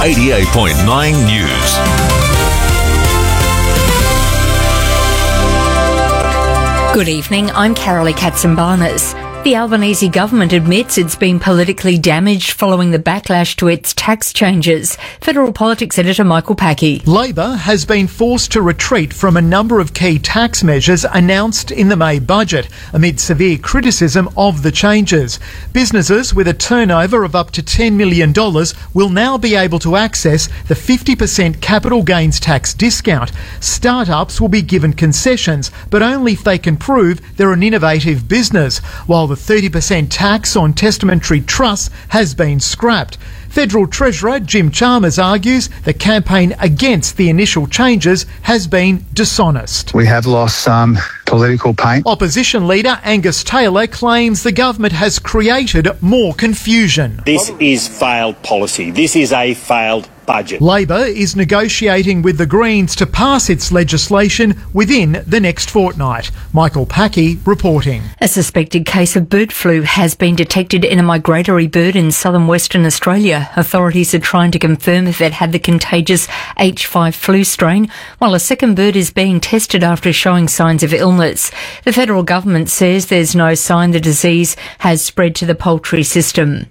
88.9 News. Good evening, I'm Carolee Katsimbarnas. The Albanese government admits it's been politically damaged following the backlash to its tax changes. Federal Politics editor Michael Packey. Labor has been forced to retreat from a number of key tax measures announced in the May budget amid severe criticism of the changes. Businesses with a turnover of up to $10 million will now be able to access the 50% capital gains tax discount. Startups will be given concessions, but only if they can prove they're an innovative business, while the 30% tax on testamentary trusts has been scrapped. Federal Treasurer Jim Chalmers argues the campaign against the initial changes has been dishonest. We have lost some political paint. Opposition leader Angus Taylor claims the government has created more confusion. This is failed policy. This is a failed budget. Labor is negotiating with the Greens to pass its legislation within the next fortnight. Michael Packey reporting. A suspected case of bird flu has been detected in a migratory bird in southern Western Australia. Authorities are trying to confirm if it had the contagious H5 flu strain, while a second bird is being tested after showing signs of illness. The federal government says there's no sign the disease has spread to the poultry system.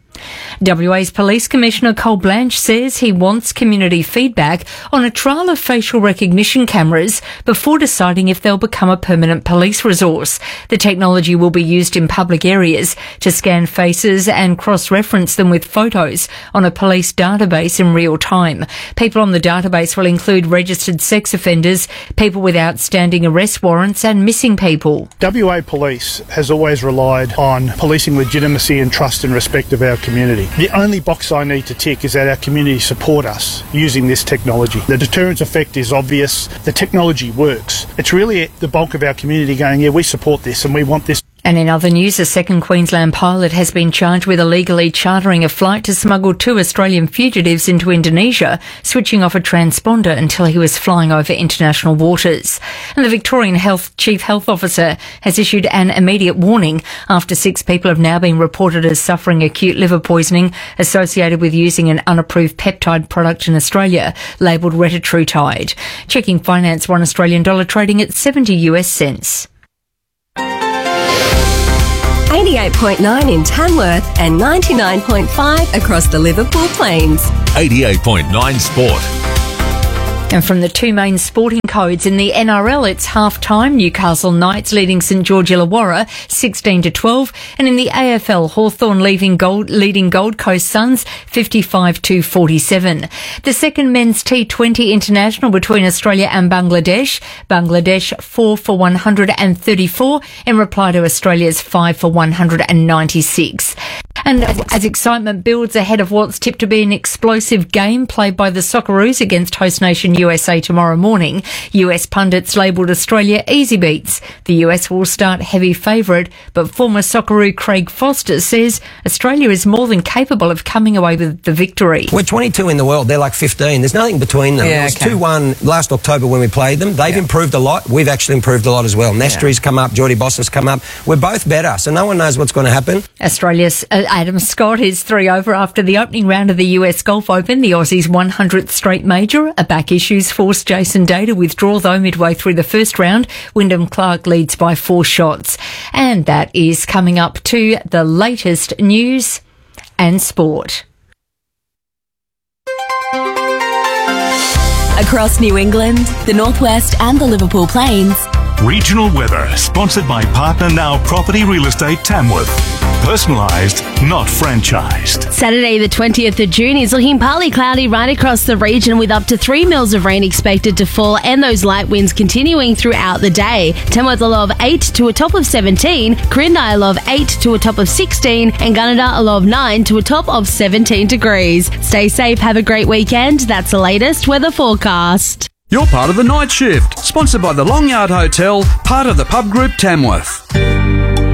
WA's Police Commissioner Cole Blanche says he wants community feedback on a trial of facial recognition cameras before deciding if they'll become a permanent police resource. The technology will be used in public areas to scan faces and cross-reference them with photos on a police database in real time. People on the database will include registered sex offenders, people with outstanding arrest warrants and missing people. WA Police has always relied on policing legitimacy and trust and respect of our community. The only box I need to tick is that our community support us using this technology. The deterrence effect is obvious. The technology works. It's really the bulk of our community going, yeah, we support this and we want this. And in other news, a second Queensland pilot has been charged with illegally chartering a flight to smuggle 2 Australian fugitives into Indonesia, switching off a transponder until he was flying over international waters. And the Victorian Chief Health Officer has issued an immediate warning after 6 people have now been reported as suffering acute liver poisoning associated with using an unapproved peptide product in Australia labelled retatrutide. Checking finance, $1 Australian dollar trading at 70 US cents. 88.9 in Tamworth and 99.5 across the Liverpool Plains. 88.9 Sport. And from the 2 main sporting codes in the NRL, it's half-time. Newcastle Knights leading St George Illawarra 16-12. And in the AFL, Hawthorn leading Gold Coast Suns 55-47. The second men's T20 international between Australia and Bangladesh. Bangladesh 4 for 134 in reply to Australia's 5 for 196. And as excitement builds ahead of what's tipped to be an explosive game played by the Socceroos against host nation USA tomorrow morning, US pundits labelled Australia easy beats. The US will start heavy favourite, but former Socceroo Craig Foster says Australia is more than capable of coming away with the victory. We're 22 in the world, they're like 15. There's nothing between them. Yeah, it was 2-1 last October when we played them. They've improved a lot. We've actually improved a lot as well. Nestry's come up, Geordie Boss has come up. We're both better, so no one knows what's going to happen. Australia's Adam Scott is 3 over after the opening round of the US Golf Open. The Aussie's 100th straight major. A back issues forced Jason Day to withdraw, though, midway through the first round. Wyndham Clark leads by 4 shots. And that is coming up to the latest news and sport. Across New England, the Northwest and the Liverpool Plains. Regional weather, sponsored by Partner Now Property Real Estate Tamworth. Personalised, not franchised. Saturday the 20th of June is looking partly cloudy right across the region with up to 3 mils of rain expected to fall and those light winds continuing throughout the day. Tamworth a low of 8 to a top of 17, Corindi a low of 8 to a top of 16 and Gunnedah a low of 9 to a top of 17 degrees. Stay safe, have a great weekend. That's the latest weather forecast. You're part of the Night Shift, sponsored by the Long Yard Hotel, part of the Pub Group Tamworth.